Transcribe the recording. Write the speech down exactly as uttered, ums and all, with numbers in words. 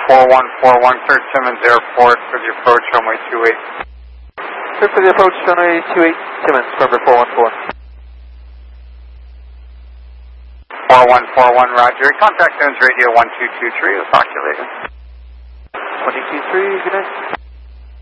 four one four one, clear Timmins Airport for the approach runway two eight. Clear for the approach runway two eight, Timmins, number four one four. four one four one, roger. Contact Timmins radio one two two three. We'll talk to you later. one two two three, good night.